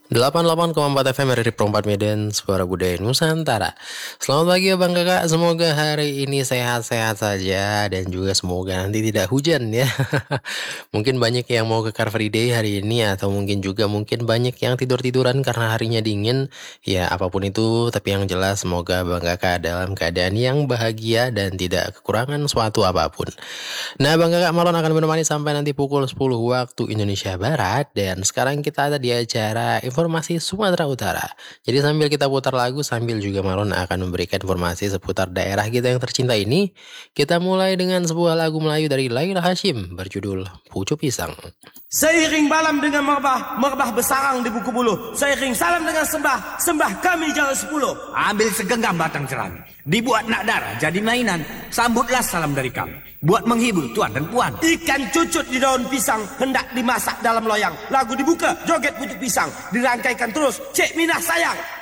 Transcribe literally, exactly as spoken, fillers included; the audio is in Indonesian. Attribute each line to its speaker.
Speaker 1: delapan puluh delapan koma empat F M R R I Pro empat Medan, Suara Budaya Nusantara. Selamat pagi abang kakak, semoga hari ini sehat-sehat saja dan juga semoga nanti tidak hujan ya. Mungkin banyak yang mau ke Car Free Day hari ini, atau mungkin juga mungkin banyak yang tidur-tiduran karena harinya dingin. Ya apapun itu, tapi yang jelas semoga abang kakak dalam keadaan yang bahagia dan tidak kekurangan suatu apapun. Nah abang kakak Malon akan menemani sampai nanti pukul sepuluh waktu Indonesia Barat. Dan sekarang kita ada di acara Informasi Sumatera Utara. Jadi sambil kita putar lagu, sambil juga Malon akan memberikan informasi seputar daerah kita yang tercinta ini. Kita mulai dengan sebuah lagu Melayu dari Laila Hashim berjudul Pucuk Pisang.
Speaker 2: Seiring malam dengan merbah, merbah bersarang di buku bulu. Seiring salam dengan sembah, sembah kami jalan sepuluh.
Speaker 3: Ambil segenggam batang jerami, dibuat nak darah jadi mainan. Sambutlah salam dari kami, buat menghibur tuan dan puan.
Speaker 2: Ikan cucut di daun pisang hendak dimasak dalam loyang. Lagu dibuka, joget pucuk pisang. Dirangkaikan terus, Cik Minah sayang.